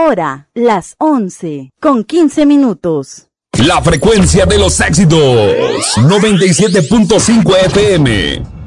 hora, las 11:15. La frecuencia de los éxitos, 97.5 FM.